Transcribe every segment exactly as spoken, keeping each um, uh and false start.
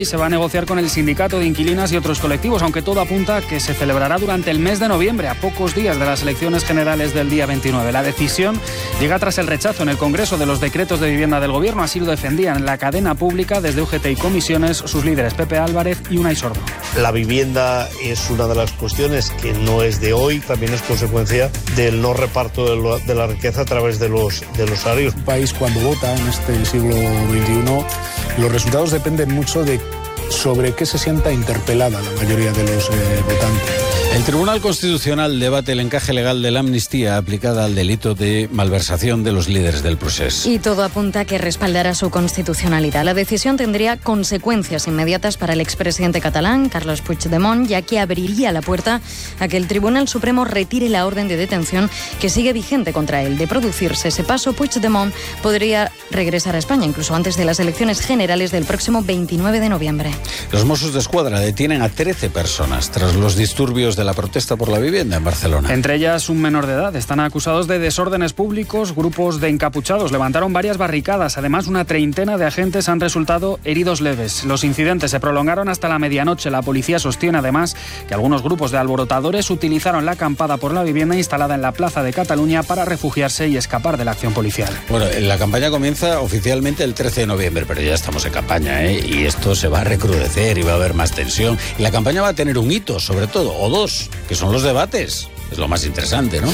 y se va a negociar con el sindicato de inquilinas y otros colectivos, aunque todo apunta a que se celebrará durante el mes de noviembre, a pocos días de las elecciones generales del día veintinueve. La decisión llega tras el rechazo en el Congreso de los decretos de vivienda del Gobierno. Así lo defendían en la cadena pública desde U G T y Comisiones sus líderes Pepe Álvarez y Unai Sordo. La vivienda es una de las cuestiones que no es de hoy, también es consecuencia del no reparto de, lo, de la riqueza a través de los, de los salarios. Un país cuando vota en este siglo veintiuno, los resultados dependen mucho de sobre qué se sienta interpelada la mayoría de los eh, votantes. El Tribunal Constitucional debate el encaje legal de la amnistía aplicada al delito de malversación de los líderes del procés. Y todo apunta a que respaldará su constitucionalidad. La decisión tendría consecuencias inmediatas para el expresidente catalán, Carles Puigdemont, ya que abriría la puerta a que el Tribunal Supremo retire la orden de detención que sigue vigente contra él. De producirse ese paso, Puigdemont podría regresar a España, incluso antes de las elecciones generales del próximo veintinueve de noviembre. Los Mossos d'Esquadra detienen a trece personas tras los disturbios de la protesta por la vivienda en Barcelona. Entre ellas un menor de edad. Están acusados de desórdenes públicos. Grupos de encapuchados levantaron varias barricadas. Además, una treintena de agentes han resultado heridos leves. Los incidentes se prolongaron hasta la medianoche. La policía sostiene además que algunos grupos de alborotadores utilizaron la acampada por la vivienda instalada en la Plaza de Cataluña para refugiarse y escapar de la acción policial. Bueno, la campaña comienza oficialmente el trece de noviembre, pero ya estamos en campaña, ¿eh? Y esto se va a recrudecer y va a haber más tensión. Y la campaña va a tener un hito, sobre todo, o dos, que son los debates. Es lo más interesante, ¿no?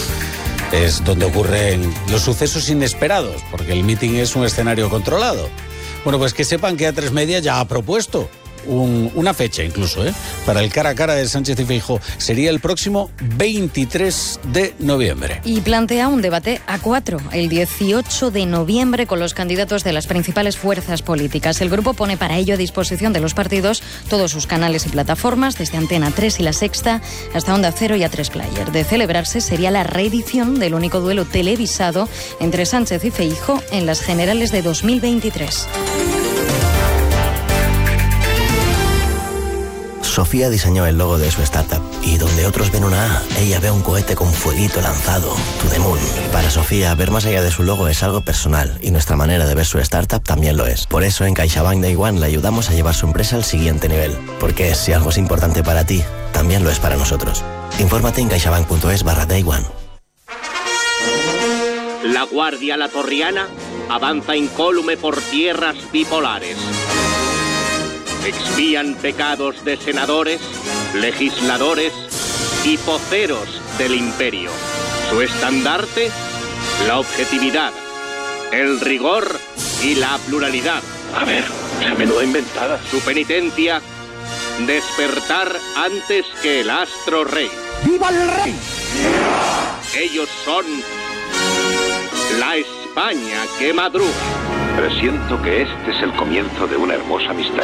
Es donde ocurren los sucesos inesperados, porque el mitin es un escenario controlado. Bueno, pues que sepan que A tres Media ya ha propuesto un, una fecha incluso, ¿eh? Para el cara a cara de Sánchez y Feijóo. Sería el próximo veintitrés de noviembre. Y plantea un debate a cuatro, el dieciocho de noviembre, con los candidatos de las principales fuerzas políticas. El grupo pone para ello a disposición de los partidos todos sus canales y plataformas, desde Antena tres y La Sexta hasta Onda Cero y A tres Player. De celebrarse, sería la reedición del único duelo televisado entre Sánchez y Feijóo en las generales de dos mil veintitrés. Sofía diseñó el logo de su startup y donde otros ven una A, ella ve un cohete con fueguito lanzado, to the moon. Para Sofía, ver más allá de su logo es algo personal y nuestra manera de ver su startup también lo es. Por eso en CaixaBank Day One le ayudamos a llevar su empresa al siguiente nivel. Porque si algo es importante para ti, también lo es para nosotros. Infórmate en caixabank.es barra Day One. La Guardia Latorriana avanza incólume por tierras bipolares. Expían pecados de senadores, legisladores y poceros del imperio. Su estandarte, la objetividad, el rigor y la pluralidad. A ver, la menuda inventada. Su penitencia, despertar antes que el astro rey. ¡Viva el rey! Ellos son la España que madruga. Presiento que este es el comienzo de una hermosa amistad.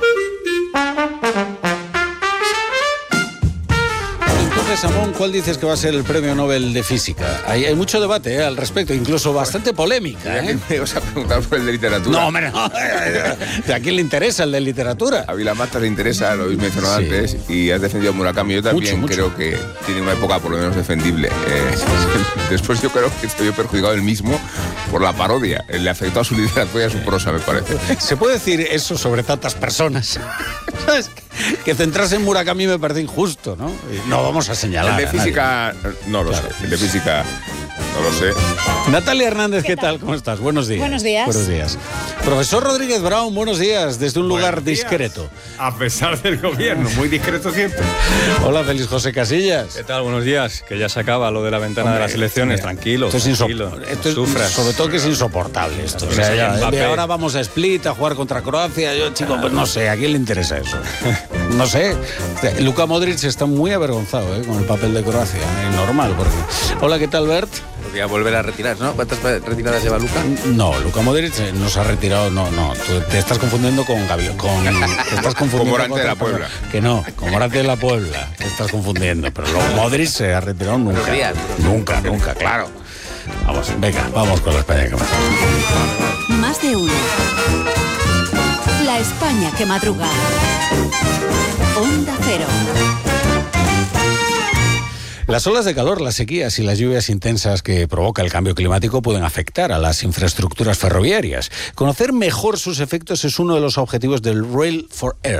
Entonces, Samón, ¿cuál dices que va a ser el premio Nobel de Física? Hay, hay mucho debate, ¿eh? Al respecto, incluso bastante polémica, ¿eh? Me ibas a preguntar por el de literatura. No, hombre, no. ¿A quién le interesa el de literatura? A Vila Mata le interesa, lo habéis mencionado sí. antes, y has defendido a Murakami. Yo también mucho, creo mucho. que tiene una época por lo menos defendible. Eh, después yo creo que estoy perjudicado él mismo por la parodia. Le afectó a su literatura y a su prosa, me parece. ¿Se puede decir eso sobre tantas personas? ¿Sabes? Que centrarse en Murakami me parece injusto, ¿no? No vamos a señalar. El de física, no lo claro. sé. El de física, no lo sé. Natalia Hernández, ¿qué, ¿qué tal? tal? ¿Cómo estás? Buenos días. Buenos días. Buenos días. Profesor Rodríguez Brown, buenos días, desde un buenos lugar días. discreto. A pesar del gobierno, muy discreto siempre. Hola, Félix José Casillas. ¿Qué tal? Buenos días. Que ya se acaba lo de la ventana Hombre, de las elecciones. Mira, tranquilo, esto es tranquilo. Esto es, sufras. Sobre todo que es insoportable esto. O sea, ya, de ahora vamos a Split, a jugar contra Croacia. Yo, chico, pues no sé, ¿a quién le interesa eso? No sé. Luka Modric está muy avergonzado ¿eh? con el papel de Croacia. Es normal. Porque... Hola, ¿qué tal, Bert? Podría volver a retirar, ¿no? ¿Cuántas retiradas lleva Luka? No, Luka Modric no se ha retirado, no, no. Tú te estás confundiendo con Gabriel. Con, te estás confundiendo con Morante de la Puebla. Que no, con Morante de la Puebla. Te estás confundiendo. Pero luego Modric se ha retirado nunca. Días, nunca, nunca, claro. Vamos, venga, vamos con la España que madruga. Más de uno. La España que madruga. Onda Cero. Las olas de calor, las sequías y las lluvias intensas que provoca el cambio climático pueden afectar a las infraestructuras ferroviarias. Conocer mejor sus efectos es uno de los objetivos del Rail for Air,